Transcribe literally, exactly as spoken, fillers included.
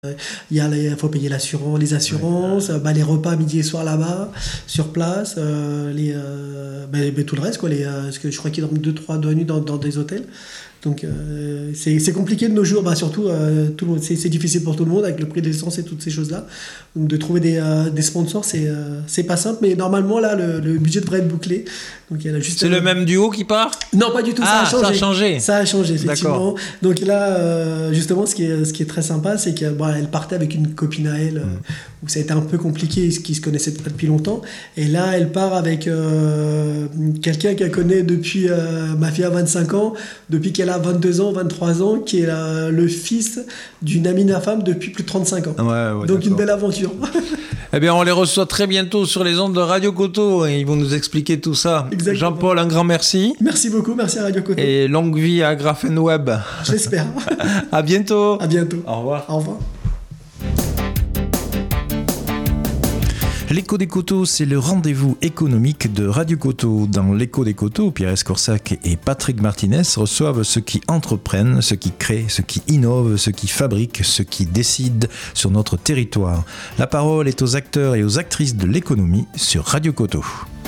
Il y a les, faut payer l'assurance, les assurances, ouais. bah, les repas midi et soir là-bas, sur place, euh, les, euh, bah, bah, tout le reste, quoi. Les, euh, parce que je crois qu'ils dorment deux trois nuits dans, dans des hôtels. Donc euh, c'est, c'est compliqué de nos jours, bah, surtout euh, tout le monde, c'est, c'est difficile pour tout le monde avec le prix de l'essence et toutes ces choses-là. Donc de trouver des, euh, des sponsors, c'est, euh, c'est pas simple, mais normalement là le, le budget devrait être bouclé. Donc, il y a juste c'est un... le même duo qui part ? Non, pas du tout, ah, ça a changé. Ça a changé, ça a changé effectivement. D'accord. Donc là, euh, justement, ce qui, est, ce qui est très sympa, c'est qu'elle bon, partait avec une copine à elle, mmh. euh, où ça a été un peu compliqué, qui se connaissait pas depuis longtemps. Et là, elle part avec euh, quelqu'un qu'elle connaît depuis, euh, ma fille a vingt-cinq ans, depuis qu'elle a vingt-deux ans, vingt-trois ans, qui est euh, le fils d'une amie de ma femme depuis plus de trente-cinq ans. Ouais, ouais, donc d'accord. Une belle aventure. Eh bien, on les reçoit très bientôt sur les ondes de Radio Coteau et ils vont nous expliquer tout ça. Exactement. Jean-Paul, un grand merci. Merci beaucoup, merci à Radio Coteau. Et longue vie à Graphenweb. J'espère. À bientôt. À bientôt. Au revoir. Au revoir. L'écho des coteaux, c'est le rendez-vous économique de Radio Coteau. Dans l'écho des coteaux, Pierre Escorsac et Patrick Martinez reçoivent ceux qui entreprennent, ceux qui créent, ceux qui innovent, ceux qui fabriquent, ceux qui décident sur notre territoire. La parole est aux acteurs et aux actrices de l'économie sur Radio Coteau.